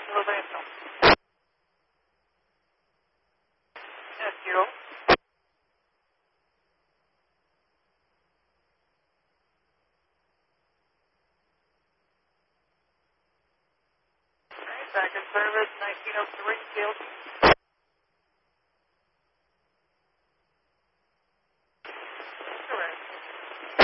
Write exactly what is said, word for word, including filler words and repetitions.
Levanto. Yes, zero. Alright, back in service, nineteen oh three, field.